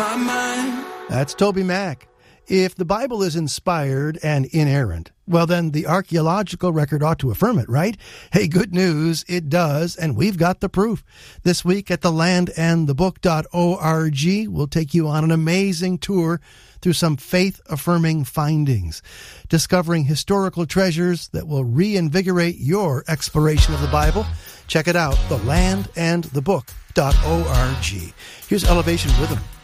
my mind. That's Toby Mac. If the Bible is inspired and inerrant, well, then the archaeological record ought to affirm it, right? Hey, good news, it does, and we've got the proof. This week at thelandandthebook.org, we'll take you on an amazing tour through some faith-affirming findings, discovering historical treasures that will reinvigorate your exploration of the Bible. Check it out, thelandandthebook.org. Here's Elevation Rhythm.